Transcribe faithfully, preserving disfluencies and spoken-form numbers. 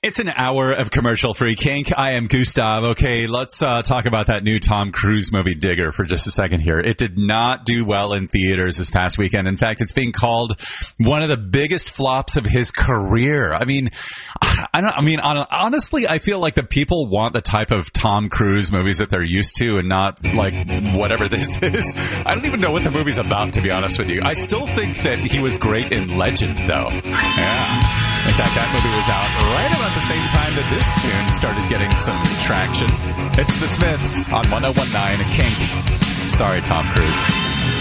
It's an hour of commercial-free kink. I am Gustav. Okay, let's uh, talk about that new Tom Cruise movie, Digger, for just a second here. It did not do well in theaters this past weekend. In fact, it's being called one of the biggest flops of his career. I mean, I don't. I mean, honestly, I feel like the people want the type of Tom Cruise movies that they're used to, and not like whatever this is. I don't even know what the movie's about, to be honest with you. I still think that he was great in Legend, though. Yeah. In fact, that movie was out right around the same time that this tune started getting some traction. It's the Smiths on one oh one point nine Kink. Sorry, Tom Cruise.